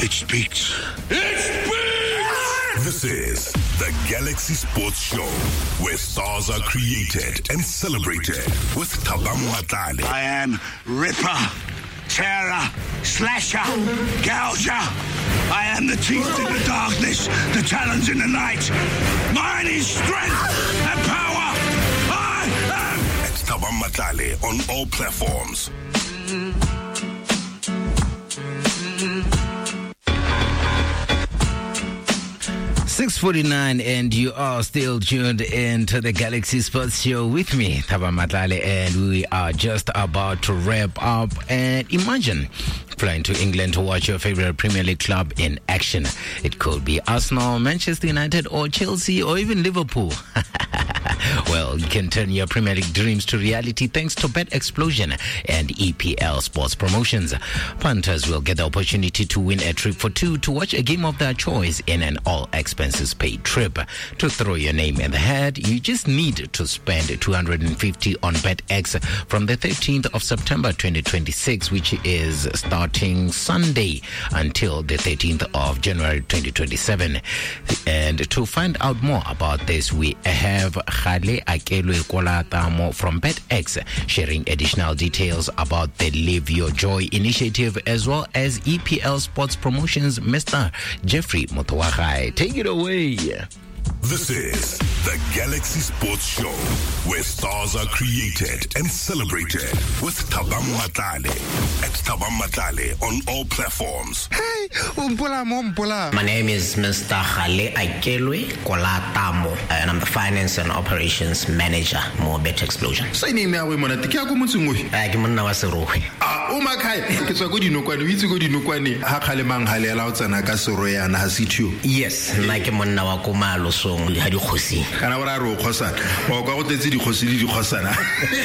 It speaks. It speaks! This is the Galaxy Sports Show, where stars are created and celebrated with Thabang Matlale. I am Ripper, Tearer, Slasher, Gouger. I am the teeth in the darkness, the talons in the night. Mine is strength and power. I am... It's Thabang Matlale on all platforms. 6:49, and you are still tuned in to the Galaxy Sports Show with me, Thabang Matlale, and we are just about to wrap up. And imagine flying to England to watch your favorite Premier League club in action. It could be Arsenal, Manchester United, or Chelsea, or even Liverpool. Well, you can turn your Premier League dreams to reality thanks to Bet Explosion and EPL Sports Promotions. Punters will get the opportunity to win a trip for two to watch a game of their choice in an all-expenses-paid trip. To throw your name in the hat, you just need to spend $250 on BetX from the 13th of September 2026, which is starting Sunday, until the 13th of January 2027. And to find out more about this, we have Khale Akelwe Kolatamo from BetX sharing additional details about the Live Your Joy initiative, as well as EPL Sports Promotions. Mr. Jeffrey Motowagai, take it away. This is the Galaxy Sports Show, where stars are created and celebrated with Thabang Matlale. At Thabang Matlale on all platforms. Hey, Umpola. My name is Mr. Khale Akelwe Kolatamo, and I'm the Finance and Operations Manager, Bet Explosion. Say name ya we mona tiki ako motsungoe. Ke monna wa Serowe. O makhai ke tswa go dinokwane o itse go dinokwane ha Khale mang Khale la o tsana ka sero yana ha sithu. Yes, nna ke monna wa Komalo song le ha di khosi. Kana bora ro khosana. Wa go go tetse di khosi le di khosana.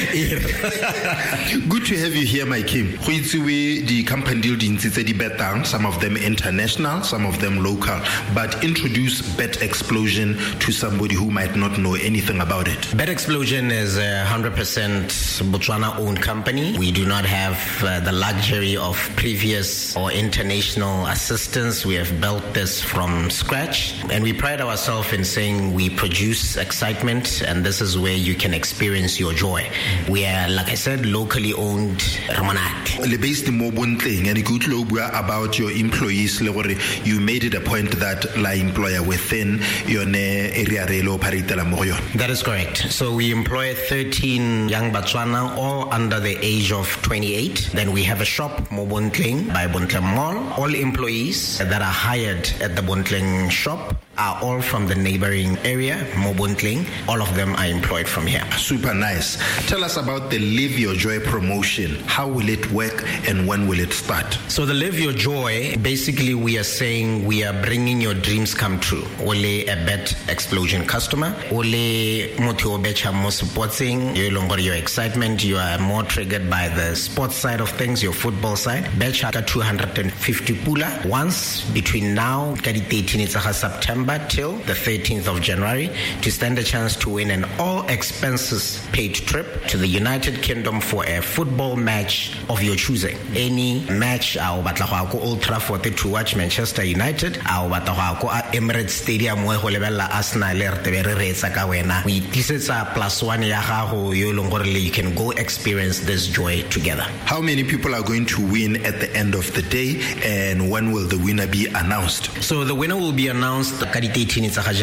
Good to have you here, my king. Go itse we the company deal dintsi tse di betang, some of them international, some of them local, but introduce Bet Explosion to somebody who might not know anything about it. Bet Explosion is a 100% Botswana owned company. We do not have the luxury of previous or international assistance. We have built this from scratch, and we pride ourselves in saying we produce excitement, and this is where you can experience your joy. We are, like I said, locally owned. Le based mo bontleng and good about your employees. You made it a point that la employer within your area relo paritela mo yon. That is correct. So we employ 13 young Botswana, all under the age of 28. Then we have a shop, Mobontleng, by Bontleng Mall. All employees that are hired at the Bontleng shop are all from the neighboring area, Mobontleng. All of them are employed from here. Super nice. Tell us about the Live Your Joy promotion. How will it work and when will it start? So the Live Your Joy, basically we are saying we are bringing your dreams come true. Ole a Bet Explosion customer. Ole motho becha mo sporting. Your excitement, you are more triggered by the sports side of things, your football side. Becha 250 pula once between now, 13th of September till the 13th of January, to stand a chance to win an all-expenses paid trip to the United Kingdom for a football match of your choosing. Any match, I'll batla go Old Trafford to watch Manchester United, I'll batla go Emirates Stadium where holebella Arsenal we this is a +1 you can go experience this joy together. How many people are going to win at the end of the day, and when will the winner be announced? So the winner will be announced